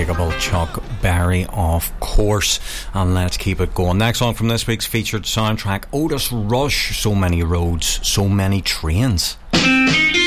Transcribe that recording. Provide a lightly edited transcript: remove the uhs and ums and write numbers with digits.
unmistakable Chuck Berry, of course, and let's keep it going. Next song from this week's featured soundtrack, Otis Rush, So Many Roads, So Many Trains.